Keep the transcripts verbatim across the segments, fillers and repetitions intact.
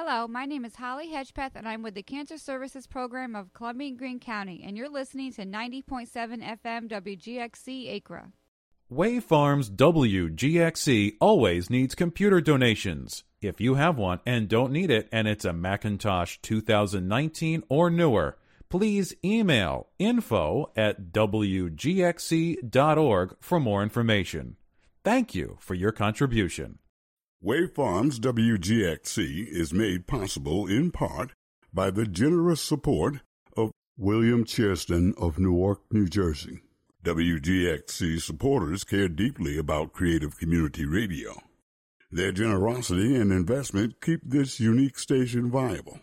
Hello, my name is Holly Hedgepeth, and I'm with the Cancer Services Program of Columbia and Greene County, and you're listening to ninety point seven F M W G X C Acra. Wave Farms W G X C always needs computer donations. If you have one and don't need it, and it's a Macintosh two thousand nineteen or newer, please email info at w g x c dot org for more information. Thank you for your contribution. Wave Farms W G X C is made possible in part by the generous support of William Chairston of Newark, New Jersey. W G X C supporters care deeply about creative community radio. Their generosity and investment keep this unique station viable.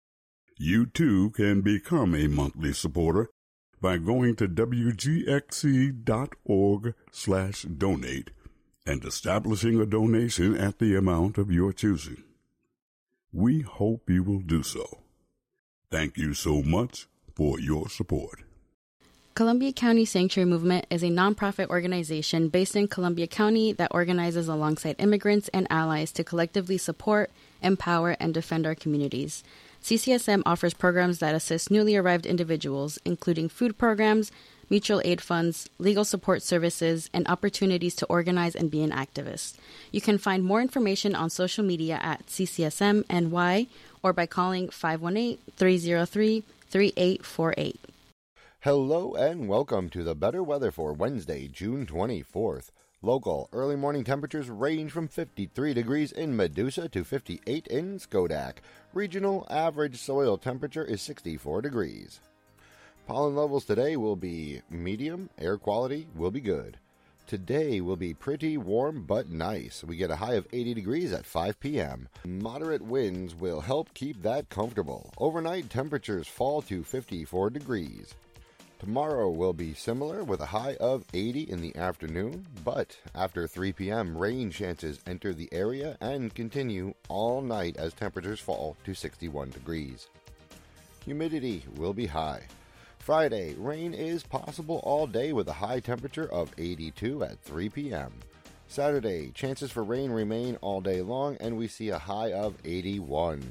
You too can become a monthly supporter by going to w g x c dot org slash donate and establishing a donation at the amount of your choosing. We hope you will do so. Thank you so much for your support. Columbia County Sanctuary Movement is a nonprofit organization based in Columbia County that organizes alongside immigrants and allies to collectively support, empower, and defend our communities. C C S M offers programs that assist newly arrived individuals, including food programs, mutual aid funds, legal support services, and opportunities to organize and be an activist. You can find more information on social media at C C S M N Y or by calling five one eight, three zero three, three eight four eight. Hello and welcome to the Better Weather for Wednesday, June twenty-fourth. Local early morning temperatures range from fifty-three degrees in Medusa to fifty-eight in Skodak. Regional average soil temperature is sixty-four degrees. Pollen levels today will be medium, air quality will be good. Today will be pretty warm but nice. We get a high of eighty degrees at five p.m. Moderate winds will help keep that comfortable. Overnight temperatures fall to fifty-four degrees. Tomorrow will be similar with a high of eighty in the afternoon, but after three p.m. rain chances enter the area and continue all night as temperatures fall to sixty-one degrees. Humidity will be high. Friday, rain is possible all day with a high temperature of eighty-two at three p.m. Saturday, chances for rain remain all day long and we see a high of eighty-one.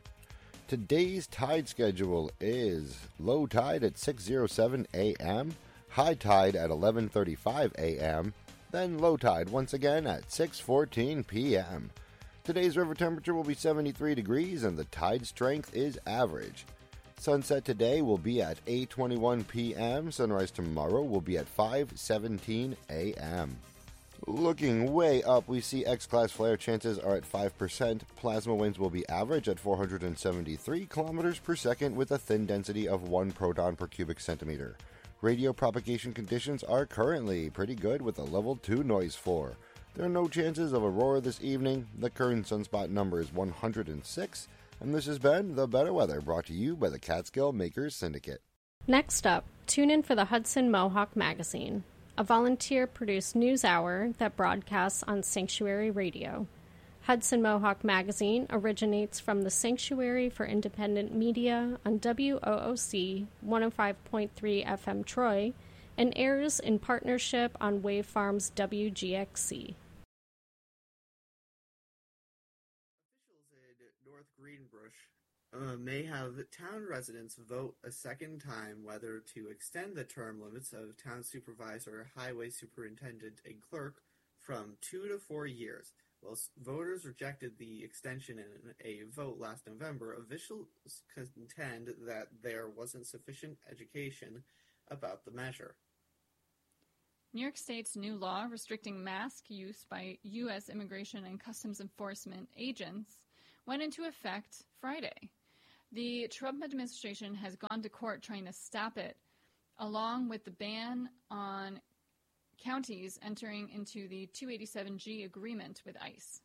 Today's tide schedule is low tide at six oh seven a.m., high tide at eleven thirty-five a.m., then low tide once again at six fourteen p.m. Today's river temperature will be seventy-three degrees and the tide strength is average. Sunset today will be at eight twenty-one p.m. Sunrise tomorrow will be at five seventeen a.m. Looking way up, we see X-class flare chances are at five percent. Plasma winds will be average at four hundred seventy-three kilometers per second with a thin density of one proton per cubic centimeter. Radio propagation conditions are currently pretty good with a level two noise floor. There are no chances of aurora this evening. The current sunspot number is one hundred six. And this has been The Better Weather, brought to you by the Catskill Makers Syndicate. Next up, tune in for the Hudson Mohawk Magazine, a volunteer-produced news hour that broadcasts on Sanctuary Radio. Hudson Mohawk Magazine originates from the Sanctuary for Independent Media on W O O C one oh five point three F M Troy and airs in partnership on Wave Farms W G X C. Uh, may have town residents vote a second time whether to extend the term limits of town supervisor, highway superintendent, and clerk from two to four years. While voters rejected the extension in a vote last November, officials contend that there wasn't sufficient education about the measure. New York State's new law restricting mask use by U S Immigration and Customs Enforcement agents went into effect Friday. The Trump administration has gone to court trying to stop it, along with the ban on counties entering into the two eighty-seven G agreement with ICE.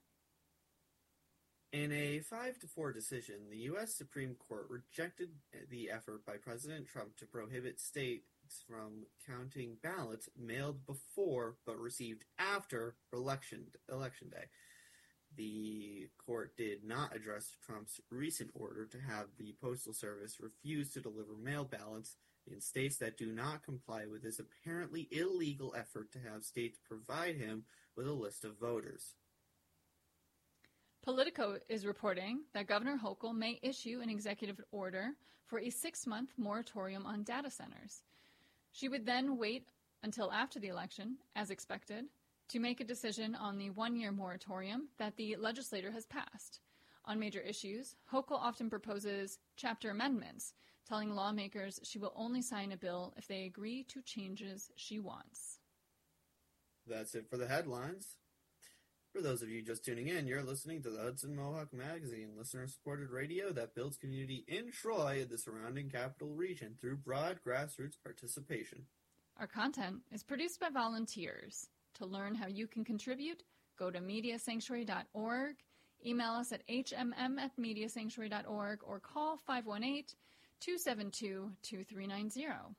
In a five to four decision, the U S Supreme Court rejected the effort by President Trump to prohibit states from counting ballots mailed before but received after election election day. The court did not address Trump's recent order to have the Postal Service refuse to deliver mail ballots in states that do not comply with his apparently illegal effort to have states provide him with a list of voters. Politico is reporting that Governor Hochul may issue an executive order for a six-month moratorium on data centers. She would then wait until after the election, as expected, to make a decision on the one-year moratorium that the legislature has passed. On major issues, Hochul often proposes chapter amendments, telling lawmakers she will only sign a bill if they agree to changes she wants. That's it for the headlines. For those of you just tuning in, you're listening to the Hudson Mohawk Magazine, listener-supported radio that builds community in Troy and the surrounding capital region through broad grassroots participation. Our content is produced by volunteers. To learn how you can contribute, go to media sanctuary dot org, email us at h m m at media sanctuary dot org, or call five one eight, two seven two, two three nine zero.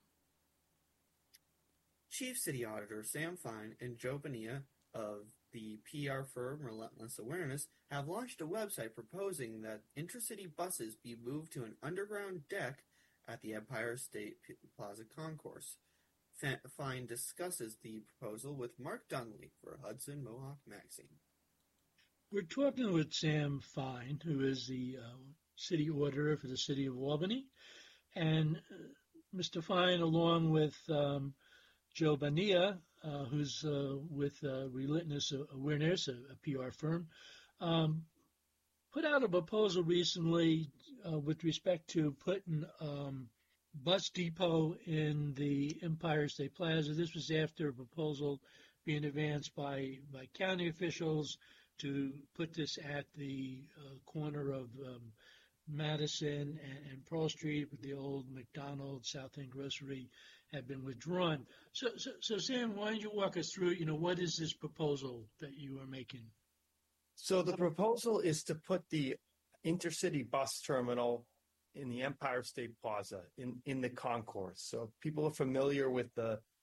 Chief City Auditor Sam Fine and Joe Bonilla of the P R firm Relentless Awareness have launched a website proposing that intercity buses be moved to an underground deck at the Empire State Plaza Concourse. Fine discusses the proposal with Mark Dunley for Hudson Mohawk Magazine. We're talking with Sam Fine, who is the uh, city auditor for the city of Albany, and uh, Mister Fine, along with um, Joe Bonilla, uh, who's uh, with uh, Relentless Awareness, a, a P R firm, um, put out a proposal recently uh, with respect to putting um, bus depot in the Empire State Plaza. This was after a proposal being advanced by, by county officials to put this at the uh, corner of um, Madison and, and Pearl Street, with the old McDonald's South End Grocery had been withdrawn. So, so, so Sam, why don't you walk us through, you know, what is this proposal that you are making? So the proposal is to put the intercity bus terminal in the Empire State Plaza in, in the concourse. So if people are familiar with the